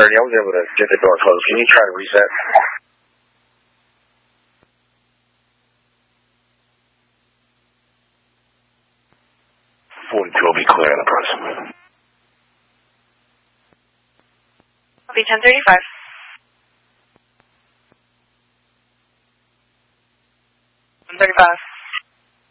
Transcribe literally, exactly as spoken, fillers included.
thirty. I was able to get the door closed. Can you try to reset? forty-two will be clear in approximately. Copy ten thirty-five. ten thirty-five.